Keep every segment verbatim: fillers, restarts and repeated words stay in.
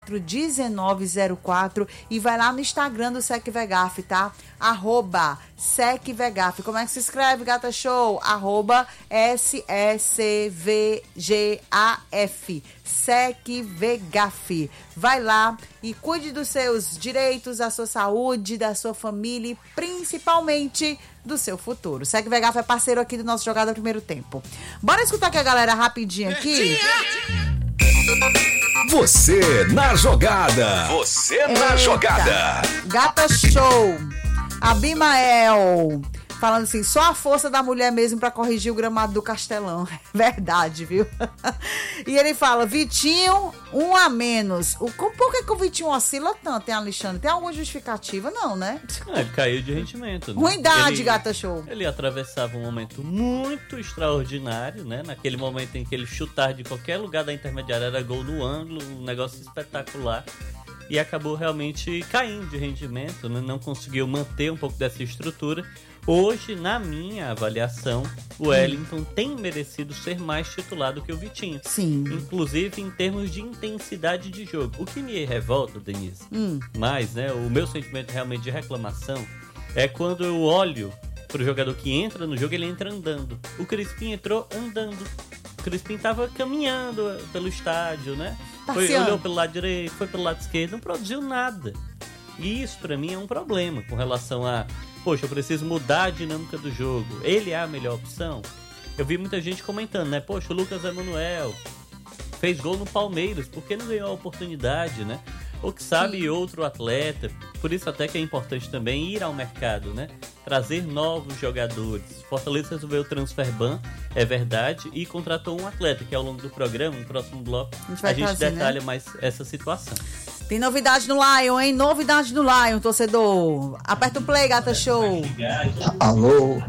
quatro um nove zero quatro e vai lá no Instagram do SecVegaf, tá? Arroba SecVegaf. Como é que se escreve, Gata Show? Arroba S E C V G A F. SecVegaf. Vai lá e cuide dos seus direitos, da sua saúde, da sua família e principalmente do seu futuro. SecVegaf é parceiro aqui do nosso Jogada Primeiro Tempo. Bora escutar aqui a galera rapidinho aqui. Você na jogada. Você na Eita. jogada. Gata Show. Abimael. Falando assim, só a força da mulher mesmo pra corrigir o gramado do Castelão. É verdade, viu? E ele fala, Vitinho, um a menos. O, por que, que o Vitinho oscila tanto, hein, Alexandre? Tem alguma justificativa? Não, né? É, ele caiu de rendimento. Né? Ruindade, ele, Gata Show. Ele atravessava um momento muito extraordinário, né? Naquele momento em que ele chutar de qualquer lugar da intermediária era gol no ângulo, um negócio espetacular. E acabou realmente caindo de rendimento, né? Não conseguiu manter um pouco dessa estrutura. Hoje, na minha avaliação, o Wellington hum. tem merecido ser mais titular do que o Vitinho. Sim. Inclusive em termos de intensidade de jogo. O que me revolta, Denise, hum. mas, né, o meu sentimento realmente de reclamação é quando eu olho pro jogador que entra no jogo, ele entra andando. O Crispim entrou andando. O Crispim tava caminhando pelo estádio, né? Foi, olhou pelo lado direito, foi pelo lado esquerdo, não produziu nada. E isso pra mim é um problema com relação a, poxa, eu preciso mudar a dinâmica do jogo. Ele é a melhor opção? Eu vi muita gente comentando, né? Poxa, o Lucas Emanuel fez gol no Palmeiras, por que não ganhou a oportunidade, né? Ou que sabe, Sim. outro atleta. Por isso até que é importante também ir ao mercado, né? Trazer novos jogadores. Fortaleza resolveu o transfer ban, é verdade, e contratou um atleta, que ao longo do programa, no próximo bloco, a gente, a gente trazer, detalha, né? mais essa situação. Tem novidade no Lion, hein? Novidade no Lion, torcedor. Aperta o play, Gata Show. Alô?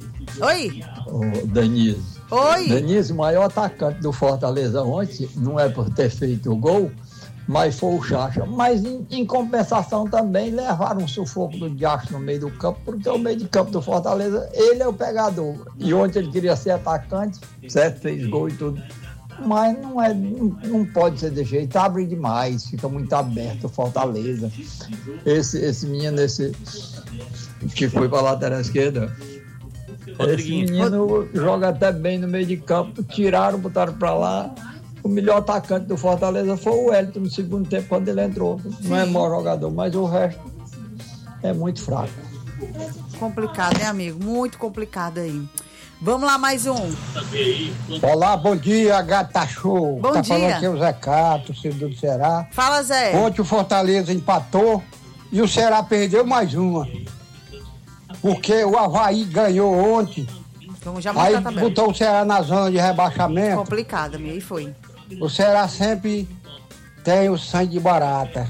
Oi? Ô, Denise. Oi? Denise, o maior atacante do Fortaleza ontem, não é por ter feito o gol, mas foi o Chacha. Mas em, em compensação também levaram um sufoco do diacho no meio do campo, porque o meio de campo do Fortaleza, ele é o pegador. E ontem ele queria ser atacante, certo? Fez gol e tudo. Mas não, é, não, não pode ser desse jeito, abre demais, fica muito aberto o Fortaleza. Esse, esse menino, esse que foi para a lateral esquerda, esse menino joga até bem no meio de campo, tiraram, botaram para lá. O melhor atacante do Fortaleza foi o Wellington no segundo tempo, quando ele entrou. Não é mau jogador, mas o resto é muito fraco. Complicado, né, amigo? Muito complicado aí. Vamos lá, mais um. Olá, bom dia, Gata Show. Bom tá dia. falando aqui é o Zé Cato, torcedor do Ceará. Fala, Zé. Ontem o Fortaleza empatou e o Ceará perdeu mais uma. Porque o Avaí ganhou ontem. Vamos já aí a botou o Ceará na zona de rebaixamento. Complicado, meu, aí foi. O Ceará sempre tem o sangue de barata.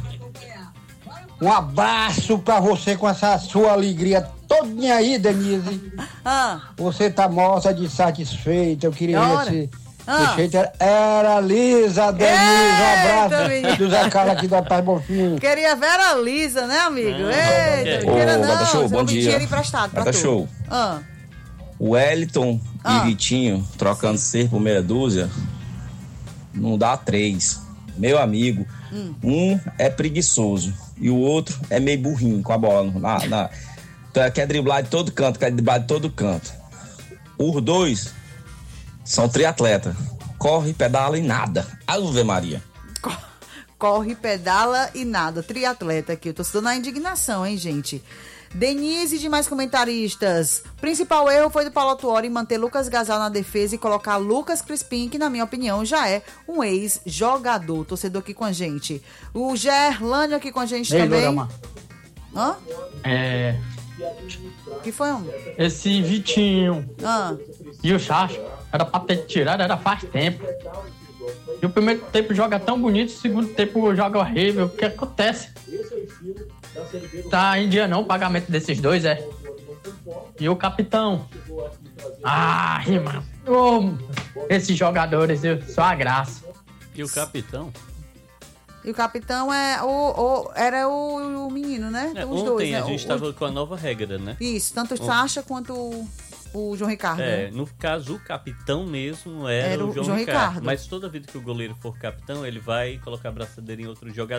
Um abraço pra você com essa sua alegria todinha aí, Denise. Ah. Você tá morta de satisfeita. Eu queria ver se ah. jeito era, era Lisa, Denise. Um abraço do Zé Carlos aqui do Altar Bonfim. Queria ver a Lisa, né, amigo? Ah, Eita, não queira não. Gata Show, bom dia. Emprestado pra Gata Show. Ah. Wellington ah. e Vitinho trocando ser por meia dúzia não dá três. Meu amigo, hum. um é preguiçoso e o outro é meio burrinho com a bola na, na, quer driblar de todo canto, quer driblar de todo canto. Os dois são triatletas, corre, pedala e nada. Ave Maria. Corre, pedala e nada. Triatleta aqui. Eu tô dando a indignação, hein, gente? Denise e demais comentaristas. Principal erro foi do Paulo Tuori manter Lucas Gasal na defesa e colocar Lucas Crispim, que na minha opinião já é um ex-jogador. Torcedor aqui com a gente. O Gerlânio aqui com a gente Ei, também. Dorama. Hã? É... que foi, homem? Esse Vitinho ah. e o Chacho era pra ter tirado, era faz tempo. E o primeiro tempo joga tão bonito, o segundo tempo joga horrível. O que acontece? Tá em dia não o pagamento desses dois, é? E o capitão? Ah, irmão. Oh, esses jogadores, eu, só a graça. E o capitão? E o capitão é o, o, era o, o menino, né? É, Os ontem dois, a né? gente estava com a nova regra, né? Isso, tanto o Sacha quanto o, o João Ricardo. É, né? No caso, o capitão mesmo era, era o João, João Ricardo. Ricardo. Mas toda vez que o goleiro for capitão, ele vai colocar a braçadeira em outro jogador.